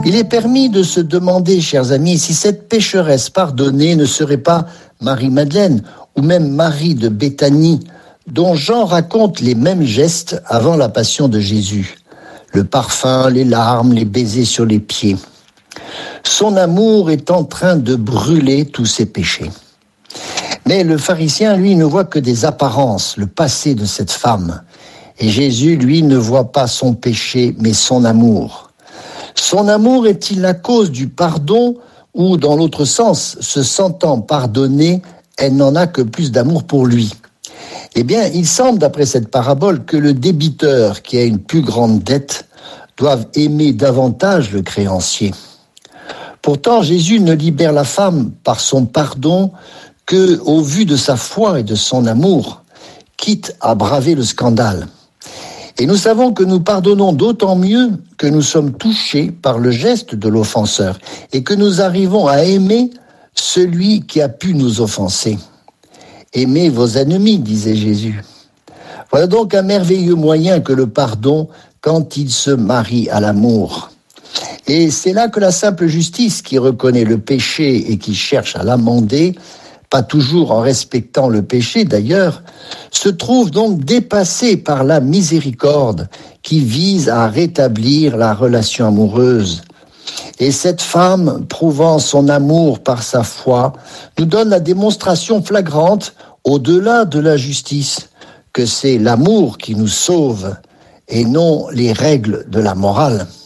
Il est permis de se demander, chers amis, si cette pécheresse pardonnée ne serait pas Marie-Madeleine ou même Marie de Béthanie, dont Jean raconte les mêmes gestes avant la passion de Jésus. Le parfum, les larmes, les baisers sur les pieds. Son amour est en train de brûler tous ses péchés. Mais le pharisien, lui, ne voit que des apparences, le passé de cette femme. Et Jésus, lui, ne voit pas son péché, mais son amour. Son amour est-il la cause du pardon ou, dans l'autre sens, se sentant pardonnée, elle n'en a que plus d'amour pour lui? Eh bien, il semble, d'après cette parabole, que le débiteur qui a une plus grande dette doive aimer davantage le créancier. Pourtant, Jésus ne libère la femme par son pardon que au vu de sa foi et de son amour, quitte à braver le scandale. Et nous savons que nous pardonnons d'autant mieux que nous sommes touchés par le geste de l'offenseur et que nous arrivons à aimer celui qui a pu nous offenser. Aimez vos ennemis, disait Jésus. Voilà donc un merveilleux moyen que le pardon quand il se marie à l'amour. Et c'est là que la simple justice qui reconnaît le péché et qui cherche à l'amender, pas toujours en respectant le péché d'ailleurs, se trouve donc dépassée par la miséricorde qui vise à rétablir la relation amoureuse. Et cette femme, prouvant son amour par sa foi, nous donne la démonstration flagrante, au-delà de la justice, que c'est l'amour qui nous sauve et non les règles de la morale.